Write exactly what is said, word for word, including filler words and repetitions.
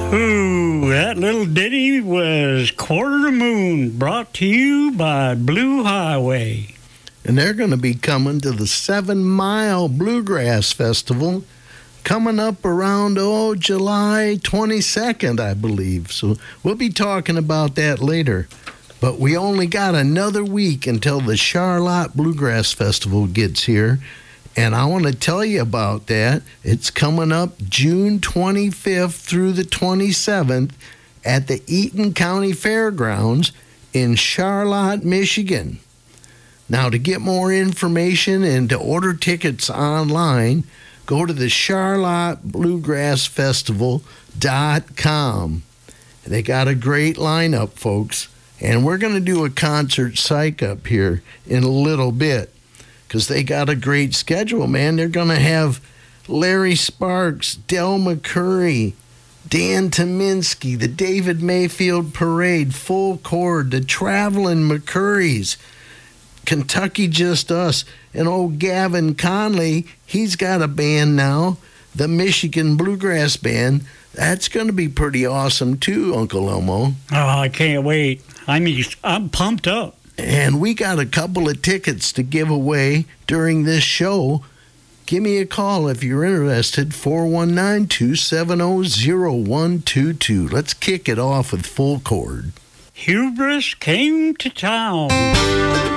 Ooh, that little ditty was Quarter to Moon, brought to you by Blue Highway. And they're going to be coming to the Seven Mile Bluegrass Festival coming up around, oh, July twenty-second, I believe. So we'll be talking about that later. But we only got another week until the Charlotte Bluegrass Festival gets here. And I want to tell you about that. It's coming up June twenty-fifth through the twenty-seventh at the Eaton County Fairgrounds in Charlotte, Michigan. Now, to get more information and to order tickets online, go to the Charlotte Bluegrass Festival dot com. They got a great lineup, folks. And we're going to do a concert psych up here in a little bit because they got a great schedule, man. They're going to have Larry Sparks, Del McCurry, Dan Tominski, the David Mayfield Parade, Full Chord, the Traveling McCurrys, Kentucky Just Us, and old Gavin Conley, he's got a band now, the Michigan Bluegrass Band. That's going to be pretty awesome too, Uncle Elmo. Oh, I can't wait. I mean, I'm pumped up. And we got a couple of tickets to give away during this show. Give me a call if you're interested, four one nine, two seven zero, zero one two two. Let's kick it off with Full Chord. Hubris came to town.